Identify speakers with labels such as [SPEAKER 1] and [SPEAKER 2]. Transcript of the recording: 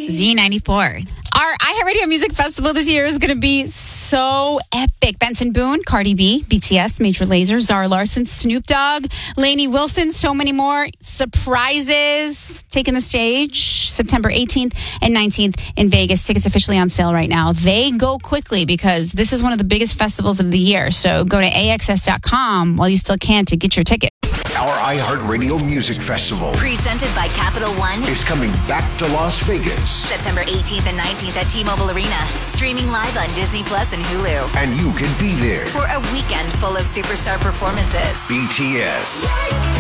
[SPEAKER 1] Z94. Our iHeartRadio Music Festival this year is going to be so epic. Benson Boone, Cardi B, BTS, Major Lazer, Zara Larsson, Snoop Dogg, Lainey Wilson, so many more surprises taking the stage September 18th and 19th in Vegas. Tickets officially on sale right now. They go quickly because this is one of the biggest festivals of the year. So go to AXS.com while you still can to get your ticket.
[SPEAKER 2] Our iHeartRadio Music Festival,
[SPEAKER 3] presented by Capital One,
[SPEAKER 2] is coming back to Las Vegas.
[SPEAKER 3] September 18th and 19th at T-Mobile Arena. Streaming live on Disney Plus and Hulu.
[SPEAKER 2] And you can be there
[SPEAKER 3] for a weekend full of superstar performances.
[SPEAKER 2] BTS,